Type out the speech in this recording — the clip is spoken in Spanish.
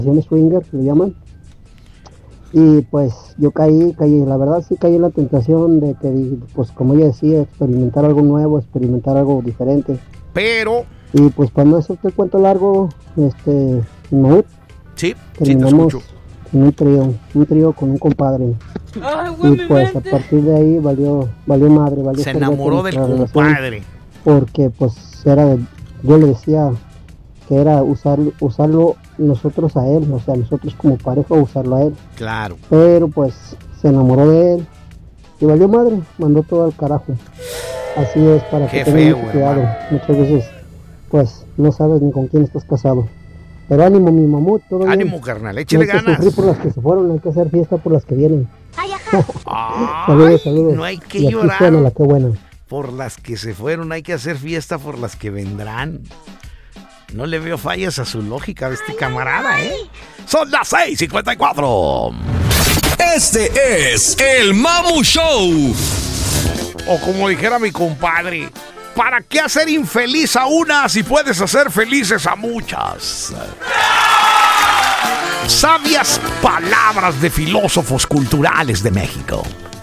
swinger, le llaman. Y pues yo caí, la verdad sí caí en la tentación de que, pues como ella decía, experimentar algo nuevo, experimentar algo diferente. Pero... Y pues para no hacerte el cuento largo, no. Sí, terminamos sí te escucho. en un trío con un compadre. Y pues a partir de ahí valió madre. Se enamoró del compadre. Porque pues yo le decía que era usarlo nosotros a él, o sea, nosotros como pareja usarlo a él. Claro. Pero pues se enamoró de él y valió madre, mandó todo al carajo. Así es, para Qué que tengas feo, cuidado. hermano. Muchas veces pues no sabes ni con quién estás casado. Pero ánimo, mi mamut, todo bien. Ánimo, carnal, échale ganas. ganas. No hay que sufrir por las que se fueron, hay que hacer fiesta por las que vienen. Ay, Saludos. no hay que y aquí llorar. suena, qué buena. Por las que se fueron, hay que hacer fiesta por las que vendrán. No le veo fallas a su lógica de este camarada, ¿eh? Son las 6:54. Este es el Mamu Show. O como dijera mi compadre, ¿para qué hacer infeliz a una si puedes hacer felices a muchas? Sabias palabras de filósofos culturales de México.